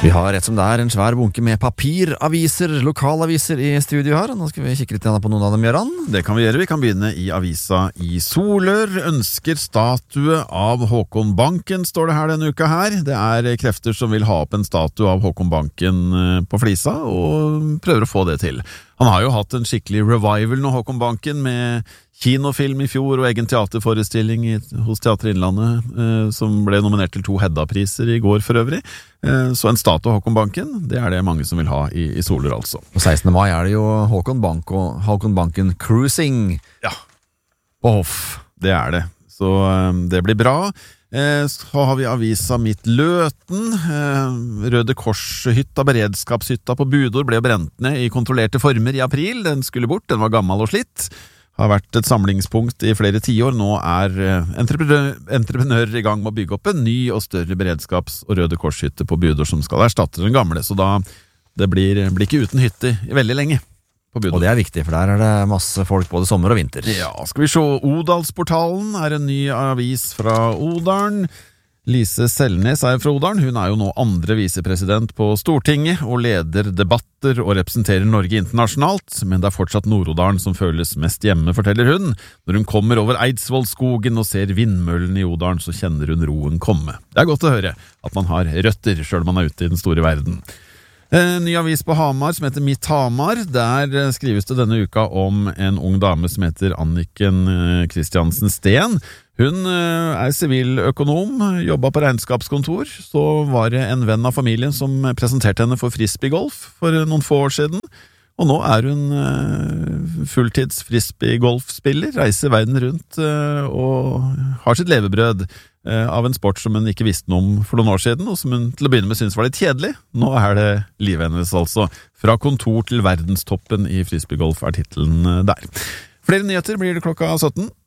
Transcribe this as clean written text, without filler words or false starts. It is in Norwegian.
Vi har rett som det en svær bunke med papiraviser, lokalaviser i studio her. Nå skal vi kikke litt på noen av dem, Gøran. Det kan vi gjøre. Vi kan begynne i avisa i Solør. Ønsker statue av Håkon Banken, står det her denne uka her. Det krefter som vil ha opp en statue av Håkon Banken på Flisa, og prøver å få det til. Han har jo hatt en skikkelig revival nå, Håkon Banken, med kinofilm i fjor og egen teaterforestilling hos Teater Innlandet, som ble nominert til 2 Hedda-priser i går for øvrig. Så en statue av Håkon Banken, det det mange som vil ha i Solør altså. På 16. mai det jo Håkon Bank og Håkon Banken Cruising på Hoff. Det det. Så det blir bra. Så har vi avisa Mitt Løten. Røde Kors-hytta, beredskapshytta på Budor ble brent ned i kontrollerte former i april. Den skulle bort, den var gammel og slitt. Har vært et samlingspunkt i flere tiår. Nå entreprenører i gang med å bygge opp en ny og større beredskaps- og Røde Kors-hytte på Budor som skal erstatte den gamle, så da det blir ikke uten hytte i veldig lenge på Budor. Og det viktig, for der det masse folk både sommer og vinter. Ja, skal vi se. Odalsportalen en ny avis fra Odalen. Lise Selnes fra Odalen. Hun jo nå andre visepresident på Stortinget og leder debatter og representerer Norge internasjonalt, men det fortsatt Nord-Odalen som føles mest hjemme, forteller hun. Når hun kommer over Eidsvollskogen og ser vindmøllen i Odalen, så kjenner hun roen komme. Det godt å høre at man har røtter, selv om man ute i den store verden. Ny avis på Hamar som heter Mitt Hamar. Der skrives det denne uka om en ung dame som heter Anniken Kristiansen Steen. Hun siviløkonom, jobbet på regnskapskontor. Så var det en venn av familien som presenterte henne for frisbeegolf for noen få år siden. Og nå hun fulltids frisbeegolfspiller, reiser verden rundt og har sitt levebrød av en sport som hun ikke visste noe om for noen år siden, og som hun til å begynne med syntes var litt kjedelig. Nå det livet hennes altså. Fra kontor til verdenstoppen i frisbeegolf titelen der. Flere nyheter blir det klokka 17.